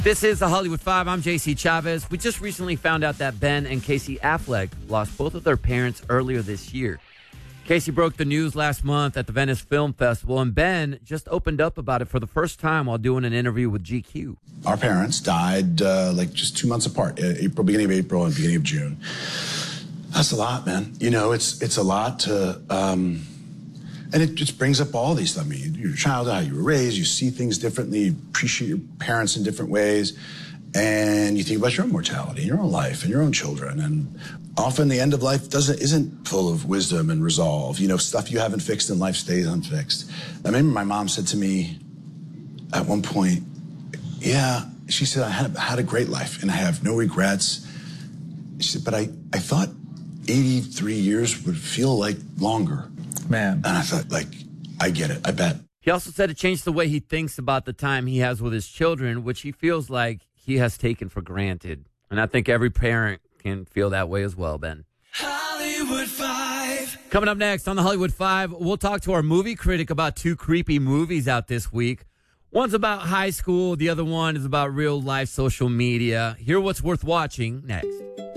This is the Hollywood Five. I'm JC Chavez. We just recently found out that Ben and Casey Affleck lost both of their parents earlier this year. Casey broke the news last month at the Venice Film Festival, and Ben just opened up about it for the first time while doing an interview with GQ. Our parents died just 2 months apart, beginning of April and beginning of June. That's a lot, man. You know, it's a lot to, and it just brings up all these. I mean, your childhood, how you were raised, you see things differently, you appreciate your parents in different ways, and you think about your own mortality, your own life, and your own children. And often the end of life isn't full of wisdom and resolve. You know, stuff you haven't fixed in life stays unfixed. I remember my mom said to me at one point, she said, I had a great life and I have no regrets. She said, but I thought 83 years would feel like longer. Man. And I thought, I get it. I bet. He also said it changed the way he thinks about the time he has with his children, which he feels like he has taken for granted. And I think every parent can feel that way as well, Ben. Hollywood Five. Coming up next on the Hollywood Five, we'll talk to our movie critic about two creepy movies out this week. One's about high school. The other one is about real life social media. Hear what's worth watching next.